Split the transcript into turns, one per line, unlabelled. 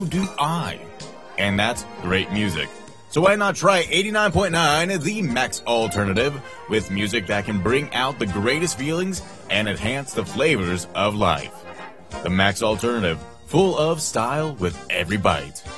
do I. And that's great music. So why not try 89.9, the Max Alternative, with music that can bring out the greatest feelings and enhance the flavors of life. The Max Alternative, full of style with every bite.